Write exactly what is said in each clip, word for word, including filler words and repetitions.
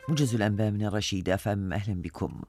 موجز الأنباء من الرشيد أف أم، أهلا بكم.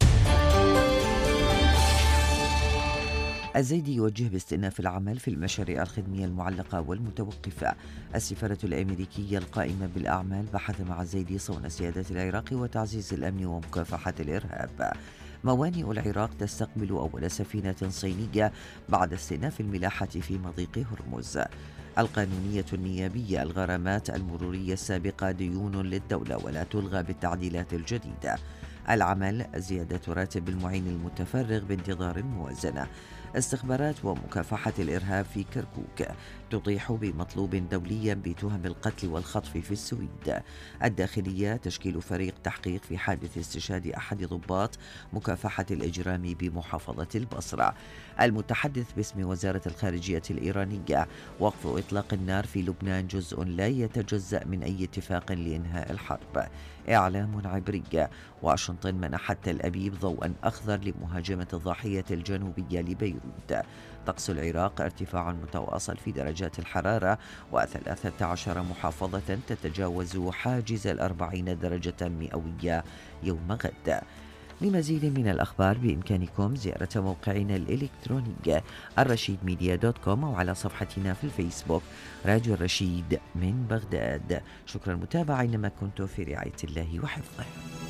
الزيدي يوجه باستئناف العمل في المشاريع الخدمية المعلقة والمتوقفة. السفارة الأمريكية القائمة بالأعمال بحث مع الزيدي صون سيادة العراق وتعزيز الأمن ومكافحة الإرهاب. موانئ العراق تستقبل أول سفينة صينية بعد استئناف الملاحة في مضيق هرمز. القانونية النيابية: الغرامات المرورية السابقة ديون للدولة ولا تلغى بالتعديلات الجديدة. العمل: زيادة راتب المعين المتفرغ بانتظار الموازنة. استخبارات ومكافحة الإرهاب في كركوك تطيح بمطلوب دولي بتهم القتل والخطف في السويد. الداخلية: تشكيل فريق تحقيق في حادث استشهاد أحد ضباط مكافحة الإجرام بمحافظة البصرة. المتحدث باسم وزارة الخارجية الإيرانية: وقف إطلاق النار في لبنان جزء لا يتجزأ من أي اتفاق لإنهاء الحرب. إعلام عبري: واشنطن منحت تل أبيب ضوءا أخضر لمهاجمة الضاحية الجنوبية لبيروت. طقس العراق: ارتفاع متواصل في درجات الحرارة وثلاثة عشر محافظة تتجاوز حاجز الأربعين درجة مئوية يوم غد. لمزيد من الأخبار بإمكانكم زيارة موقعنا الإلكتروني الرشيد ميديا دوت كوم أو على صفحتنا في الفيسبوك راديو الرشيد من بغداد. شكرا المتابعة، إنما كنت في رعاية الله وحفظه.